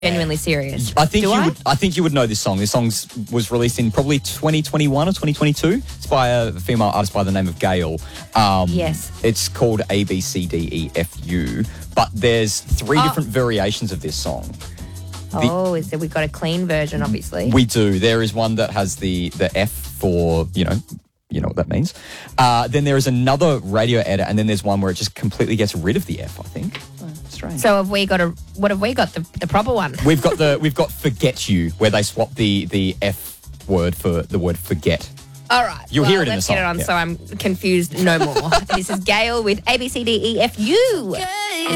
genuinely serious. I think you would know this song. This song was released in probably 2021 or 2022. It's by a female artist by the name of Gail. Yes. It's called ABCDEFU, but there's three different variations of this song. Is there? We've got a clean version, obviously. We do. There is one that has the F for, you know what that means. Then there is another radio edit, and then there's one where it just completely gets rid of the F, I think. Strange. So what have we got? The proper one? We've got forget you, where they swap the F word for the word forget. All right. You'll hear it in the song. Let's get it on so I'm confused no more. This is Gail with ABCDEFU.